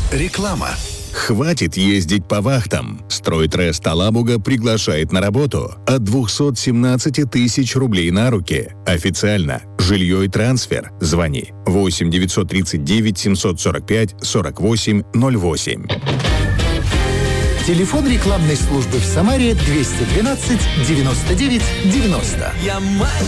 Реклама. Хватит ездить по вахтам. Стройтрест Алабуга приглашает на работу от 217 тысяч рублей на руки. Официально. Жилье и трансфер. Звони 8 939 745 48 08. Телефон рекламной службы в Самаре 212 99 90.